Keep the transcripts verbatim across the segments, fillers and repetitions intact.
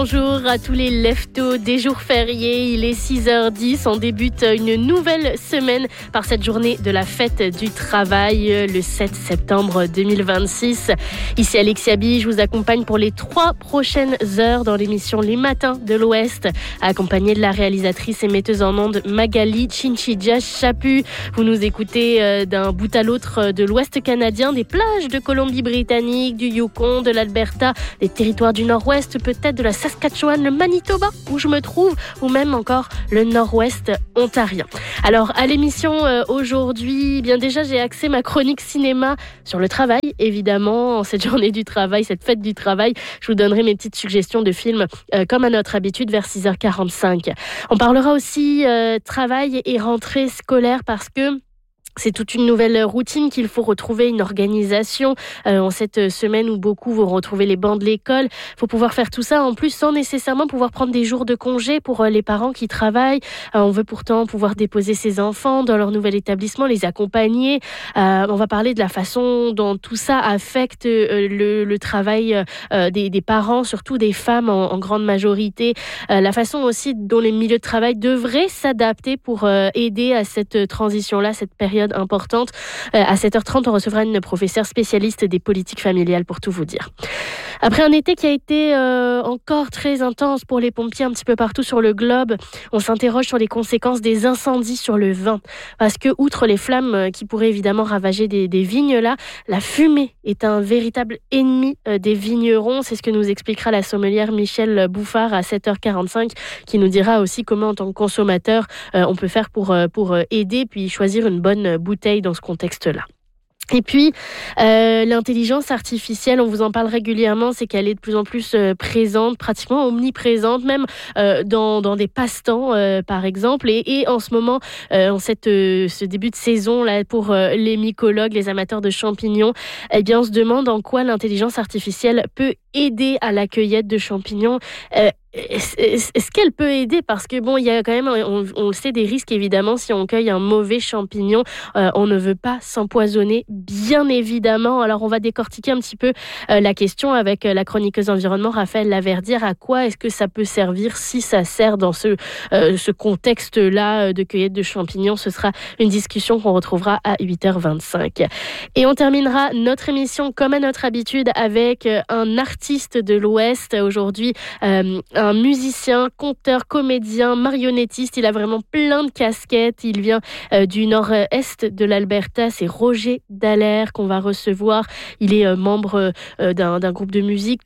Bonjour à tous les leftos des jours fériés, il est six heures dix, on débute une nouvelle semaine par cette journée de la fête du travail, le sept septembre deux mille vingt-six. Ici Alexia Bi, je vous accompagne pour les trois prochaines heures dans l'émission Les Matins de l'Ouest, accompagnée de la réalisatrice et metteuse en ondes Magali Chinchidja Chapu. Vous nous écoutez d'un bout à l'autre de l'Ouest canadien, des plages de Colombie-Britannique, du Yukon, de l'Alberta, des territoires du Nord-Ouest, peut-être de la Saskatchewan, le Manitoba où je me trouve, ou même encore le Nord-Ouest ontarien. Alors à l'émission euh, aujourd'hui, eh bien déjà j'ai axé ma chronique cinéma sur le travail, évidemment, en cette journée du travail, cette fête du travail. Je vous donnerai mes petites suggestions de films euh, comme à notre habitude vers six heures quarante-cinq. On parlera aussi euh, travail et rentrée scolaire parce que c'est toute une nouvelle routine qu'il faut retrouver, une organisation euh, en cette semaine où beaucoup vont retrouver les bancs de l'école. Il faut pouvoir faire tout ça en plus sans nécessairement pouvoir prendre des jours de congé pour euh, les parents qui travaillent. Euh, on veut pourtant pouvoir déposer ses enfants dans leur nouvel établissement, les accompagner. Euh, on va parler de la façon dont tout ça affecte euh, le, le travail euh, des, des parents, surtout des femmes en, en grande majorité. Euh, la façon aussi dont les milieux de travail devraient s'adapter pour euh, aider à cette transition-là, cette période importante. Euh, à sept heures trente, on recevra une professeure spécialiste des politiques familiales pour tout vous dire. Après un été qui a été euh, encore très intense pour les pompiers un petit peu partout sur le globe, on s'interroge sur les conséquences des incendies sur le vin. Parce que, outre les flammes qui pourraient évidemment ravager des, des vignes là, la fumée est un véritable ennemi euh, des vignerons. C'est ce que nous expliquera la sommelière Michèle Bouffard à sept heures quarante-cinq, qui nous dira aussi comment, en tant que consommateur, euh, on peut faire pour, euh, pour aider, puis choisir une bonne bouteille dans ce contexte-là. Et puis, euh, l'intelligence artificielle, on vous en parle régulièrement, c'est qu'elle est de plus en plus euh, présente, pratiquement omniprésente, même euh, dans, dans des passe-temps, euh, par exemple. Et, et en ce moment, euh, en cette, euh, ce début de saison là, pour euh, les mycologues, les amateurs de champignons, eh bien, on se demande en quoi l'intelligence artificielle peut aider à la cueillette de champignons. Euh, Est-ce qu'elle peut aider? Parce que bon, il y a quand même, on, on le sait, des risques évidemment si on cueille un mauvais champignon. Euh, on ne veut pas s'empoisonner, bien évidemment. Alors on va décortiquer un petit peu euh, la question avec la chroniqueuse environnement Raphaël Laverdière. À quoi est-ce que ça peut servir, si ça sert dans ce, euh, ce contexte-là de cueillette de champignons? Ce sera une discussion qu'on retrouvera à huit heures vingt-cinq. Et on terminera notre émission comme à notre habitude avec un artiste de l'Ouest. Aujourd'hui, euh, un musicien, conteur, comédien, marionnettiste. Il a vraiment plein de casquettes. Il vient euh, du nord-est de l'Alberta. C'est Roger Dallaire qu'on va recevoir. Il est euh, membre euh, d'un, d'un groupe de musique,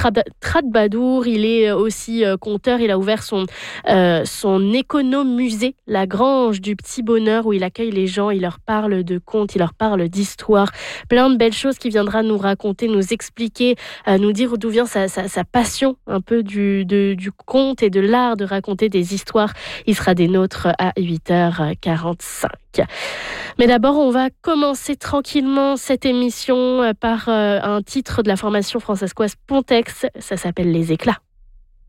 Tradbadour. Il est aussi euh, conteur. Il a ouvert son, euh, son économusée, la Grange du Petit Bonheur, où il accueille les gens. Il leur parle de contes, il leur parle d'histoire. Plein de belles choses qu'il viendra nous raconter, nous expliquer, euh, nous dire d'où vient sa, sa, sa passion un peu du De, du conte et de l'art de raconter des histoires. Il sera des nôtres à huit heures quarante-cinq. Mais d'abord, on va commencer tranquillement cette émission par un titre de la formation françaiscoise Pontex. Ça s'appelle Les Éclats.